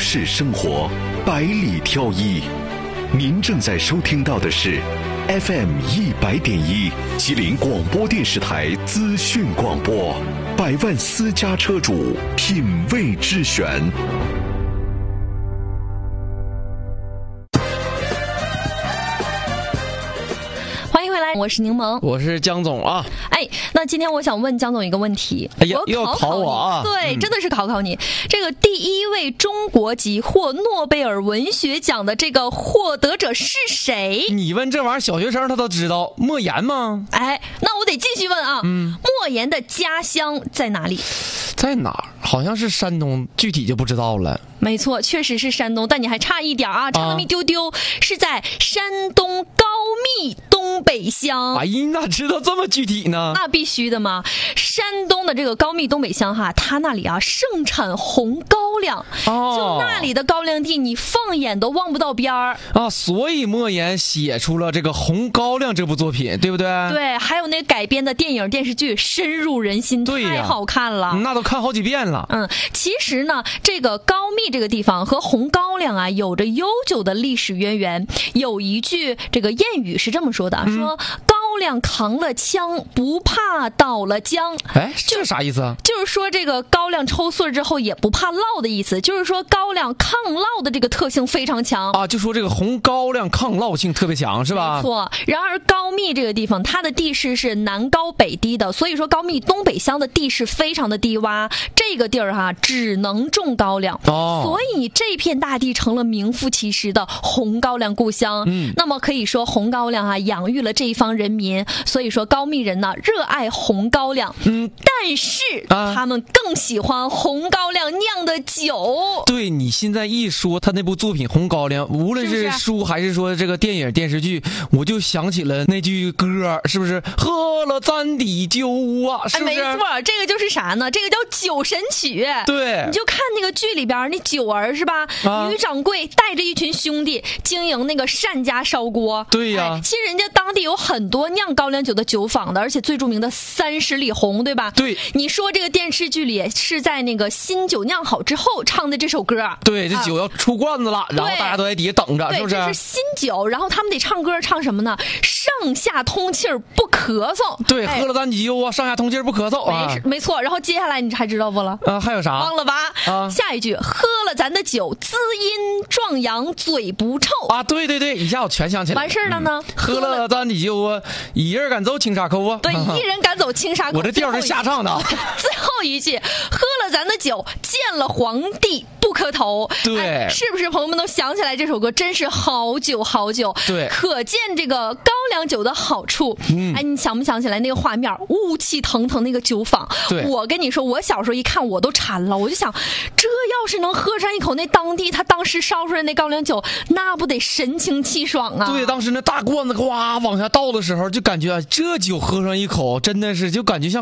市生活，百里挑一。您正在收听到的是 FM100.1 吉林广播电视台资讯广播，百万私家车主品味之选。 欢迎回来，我是柠檬， 我是江总啊。 那今天我想问江总一个问题， 又要考我啊？ 对，真的是考你。这个第一位中国籍获诺贝尔文学奖的这个获得者是谁？ 你问这玩意儿，小学生他都知道，莫言吗？ 那我得继续问啊。莫言的家乡在哪里？ 在哪儿？好像是山东，具体就不知道了。 没错，确实是山东，但你还差一点啊，差那么一丢丢，是在山东高密东北乡。 哎呀，你咋知道这么具体呢？ 那必须的嘛！山东的这个高密东北乡哈，它那里啊盛产红高粱，就那里的高粱地，你放眼都望不到边儿啊。所以莫言写出了这个《红高粱》这部作品，对不对？ 对，还有那改编的电影电视剧深入人心，太好看了， 那都看好几遍了。 其实呢，这个高密这个地方和红高粱啊有着悠久的历史渊源。有一句这个谚语是这么说的，说高粱扛了枪，不怕倒了浆。 这是啥意思啊？ 就是说这个高粱抽穗之后也不怕涝的意思，就是说高粱抗涝的这个特性非常强啊。就说这个红高粱抗涝性特别强，是吧？ 没错。然而高密这个地方，它的地势是南高北低的，所以说高密东北乡的地势非常的低洼，这个地儿只能种高粱，所以这片大地成了名副其实的红高粱故乡。那么可以说红高粱养育了这一方人民，所以说高密人呢热爱红高粱。但是他们更喜欢红高粱酿的酒。 对，你现在一说他那部作品《红高粱》，无论是书还是说这个电影电视剧，我就想起了那句歌，是不是？喝了咱的酒啊，是不是？ 没错，这个就是啥呢？这个叫酒神曲。 对， 你就看那个剧里边那九儿是吧？女掌柜带着一群兄弟经营那个单家烧锅。 对呀， 其实人家当地有很多酿高粱酒的酒坊的，而且最著名的30里红，对吧？ 对， 你说这个电视剧里是在那个新酒酿好之后唱的这首歌。 对，这酒要出罐子了，然后大家都在底下等着，是不是？ 这是新酒，然后他们得唱歌，唱什么呢？上下通气儿不咳嗽。 对，喝了咱的酒啊，上下通气儿不咳嗽啊。 没错。然后接下来你还知道不了？ 还有啥？ 忘了吧？下一句，喝了咱的酒，滋阴壮阳，嘴不臭啊！对，一下我全想起来。 完事儿了呢？ 喝了咱的酒啊，一人赶走青沙沟啊。 对，一人赶走青沙沟。 我这调是瞎唱的。 最后一句，喝了咱的酒，见了皇帝不磕头。 对， 是不是朋友们都想起来这首歌？真是好久好久。 对， 可见这个高粱酒的好处。你想不想起来那个画面？雾气腾腾那个酒坊。 对， 我跟你说，我小时候一看我都馋了，我就想，这要是能喝上一口那当地他当时烧出来那高粱酒，那不得神清气爽啊！ 对，当时那大罐子呱往下倒的时候，就感觉这酒喝上一口，真的是就感觉像